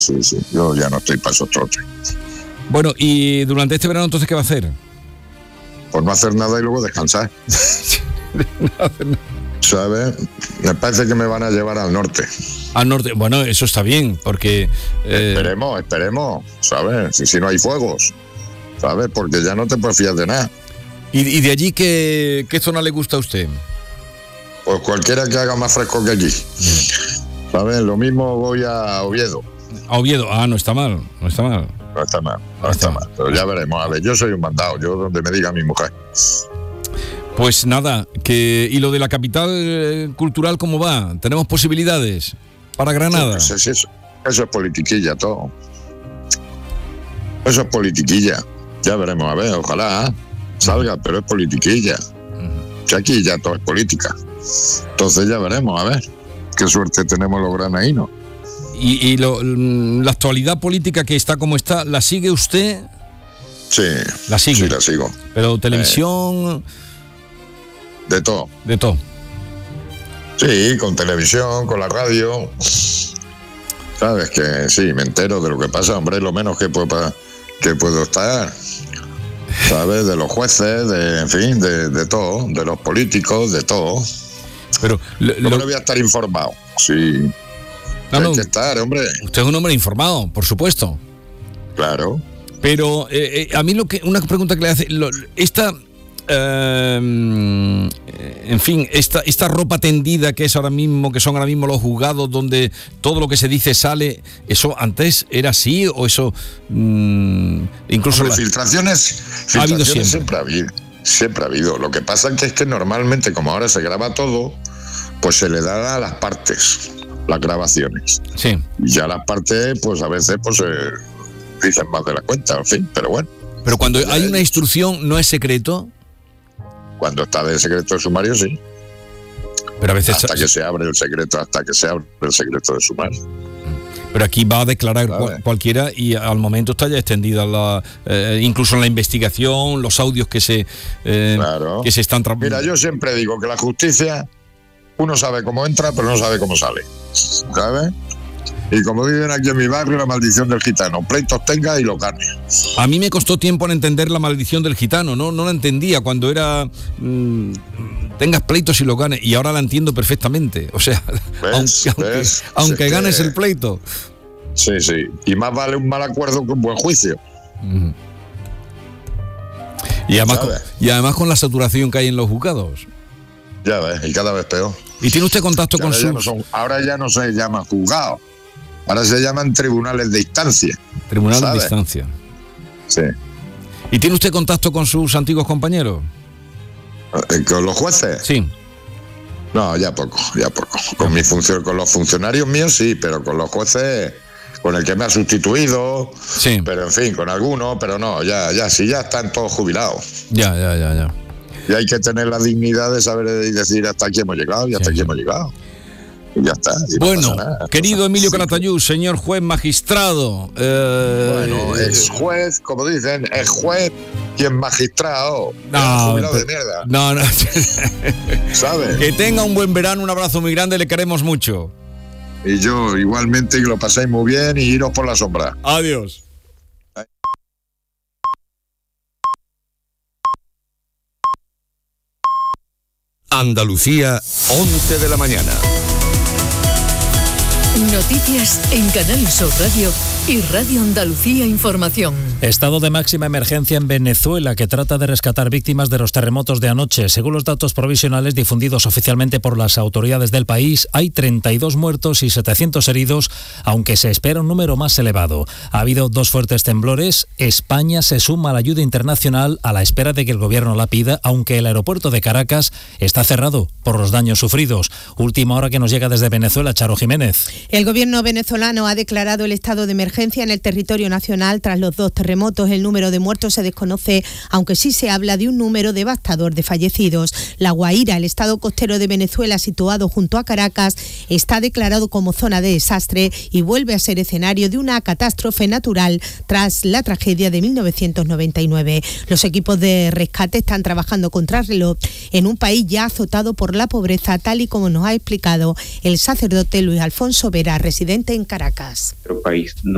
Sí, yo ya no estoy para esos trotes. Bueno, y durante este verano entonces, ¿qué va a hacer? Por no hacer nada y luego descansar. ¿Sabes? Me parece que me van a llevar al norte. Al norte, bueno, eso está bien, porque... Esperemos, ¿sabes? Si no hay fuegos, ¿sabes? Porque ya no te puedes fiar de nada. ¿Y de allí qué zona le gusta a usted? Pues cualquiera que haga más fresco que aquí. ¿Sabes? Lo mismo voy a Oviedo. A Oviedo, no está mal. No está mal. Pero ya veremos. A ver, yo soy un mandado, yo donde me diga mi mujer. Pues nada, ¿y lo de la capital cultural cómo va? ¿Tenemos posibilidades para Granada? Sí, eso es politiquilla todo. Eso es politiquilla. Ya veremos, a ver, ojalá salga, pero es politiquilla. Que aquí ya todo es política. Entonces ya veremos, a ver qué suerte tenemos los granadinos. ¿Y la actualidad política que está como está, la sigue usted? Sí. ¿La sigue? Sí, la sigo. ¿Pero televisión? De todo. De todo. Sí, con televisión, con la radio. Sabes que sí, me entero de lo que pasa, hombre, lo menos que puedo estar. ¿Sabes? De los jueces, en fin, de todo, de los políticos, de todo. Pero no voy a estar informado. Sí. Hay que estar, hombre. Usted es un hombre informado, por supuesto. Claro. Pero a mí una pregunta que le hace, en fin, esta ropa tendida que son ahora mismo los juzgados donde todo lo que se dice sale, ¿eso antes era así o eso incluso filtraciones ha habido siempre ha habido. Lo que pasa es que normalmente, como ahora se graba todo, pues se le da a las partes las grabaciones. Sí. Y ya las partes, pues a veces pues dicen más de la cuenta, en fin, pero bueno. Pero cuando hay una instrucción, ¿no es secreto? Cuando está de secreto de sumario, sí. Pero a veces hasta que se abre el secreto de sumario. Pero aquí va a declarar cualquiera y al momento está ya extendida incluso en la investigación, los audios que se están trabajando. Mira, yo siempre digo que la justicia, uno sabe cómo entra, pero no sabe cómo sale. ¿Sabes? Y como dicen aquí en mi barrio, la maldición del gitano. Pleitos tenga y lo gane. A mí me costó tiempo en entender la maldición del gitano, no la entendía cuando era tengas pleitos y lo ganes, y ahora la entiendo perfectamente. O sea, aunque ganes el pleito. Sí. Y más vale un mal acuerdo que un buen juicio. Uh-huh. Y además con la saturación que hay en los juzgados. Ya ves, y cada vez peor. ¿Y tiene usted contacto con ahora ya no se llama juzgado. Ahora se llaman tribunales de instancia. Tribunales de instancia. Sí. ¿Y tiene usted contacto con sus antiguos compañeros? ¿Con los jueces? Sí. No, ya poco. Con los funcionarios míos sí, pero con los jueces, con el que me ha sustituido, sí. Pero en fin, con algunos, pero no, ya están todos jubilados. Ya. Y hay que tener la dignidad de saber y decir hasta aquí hemos llegado y hasta aquí hemos llegado. Y ya está. Bueno, no querido Emilio Calatayud, señor juez magistrado. Bueno, es juez, como dicen, es juez y es magistrado. No, jubilado de mierda. No. ¿Sabes? Que tenga un buen verano, un abrazo muy grande, le queremos mucho. Y yo igualmente, que lo paséis muy bien y iros por la sombra. Adiós. Andalucía, 11 de la mañana. Noticias en Canal Sur Radio y Radio Andalucía Información. Estado de máxima emergencia en Venezuela, que trata de rescatar víctimas de los terremotos de anoche. Según los datos provisionales difundidos oficialmente por las autoridades del país, hay 32 muertos y 700 heridos, aunque se espera un número más elevado. Ha habido 2 fuertes temblores. España se suma a la ayuda internacional a la espera de que el gobierno la pida, aunque el aeropuerto de Caracas está cerrado por los daños sufridos. Última hora que nos llega desde Venezuela, Charo Jiménez. El gobierno venezolano ha declarado el estado de emergencia en el territorio nacional tras los 2 terremotos. El número de muertos se desconoce, aunque sí se habla de un número devastador de fallecidos. La Guaira, el estado costero de Venezuela situado junto a Caracas, está declarado como zona de desastre y vuelve a ser escenario de una catástrofe natural tras la tragedia de 1999. Los equipos de rescate están trabajando contrarreloj en un país ya azotado por la pobreza, tal y como nos ha explicado el sacerdote Luis Alfonso Vera, residente en Caracas. Nuestro país no